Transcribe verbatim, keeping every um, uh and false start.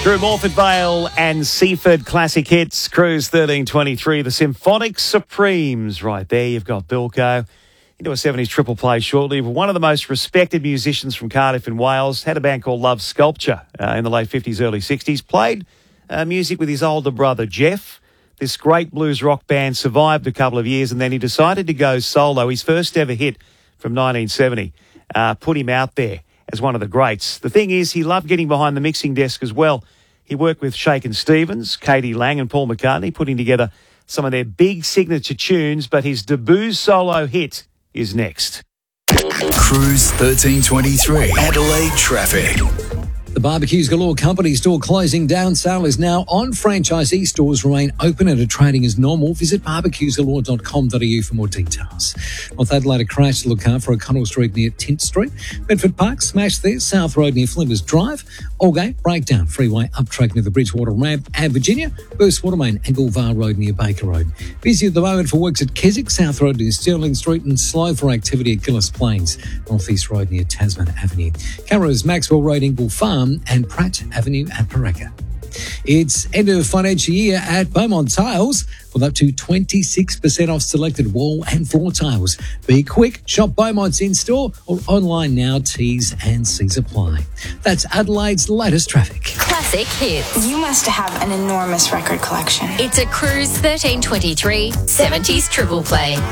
Through Morford Vale and Seaford Classic Hits, Cruise thirteen twenty-three, the Symphonic Supremes. Right there, you've got Bilko. Into a seventies triple play shortly. One of the most respected musicians from Cardiff in Wales. Had a band called Love Sculpture uh, in the late fifties, early sixties. Played uh, music with his older brother, Jeff. This great blues rock band survived a couple of years and then he decided to go solo. His first ever hit from nineteen seventy uh, put him out there as one of the greats. The thing is, he loved getting behind the mixing desk as well. He worked with Shakin' Stevens, Katie Lang and Paul McCartney, putting together some of their big signature tunes, but his debut solo hit is next. Cruise thirteen twenty-three, Adelaide traffic. The Barbecues Galore Company store closing down sale is now on. Franchisee stores remain open and are trading as normal. Visit barbecues galore dot com dot a u for more details. North Adelaide, a crash to look out for O'Connell Street near Tint Street. Bedford Park, smashed there. South Road near Flinders Drive. Aldgate, breakdown. Freeway up track near the Bridgewater Ramp. And Virginia, burst water main, Anglevale Road near Baker Road. Busy at the moment for works at Keswick, South Road near Stirling Street, and slow for activity at Gillis Plains. North East Road near Tasman Avenue. Cameras, Maxwell Road, Ingle Farm, and Pratt Avenue at Paraka. It's end of financial year at Beaumont Tiles with up to twenty-six percent off selected wall and floor tiles. Be quick, shop Beaumont's in-store or online now, T's and C's apply. That's Adelaide's latest traffic. Classic hits. You must have an enormous record collection. It's a Cruise thirteen twenty-three seventies triple play.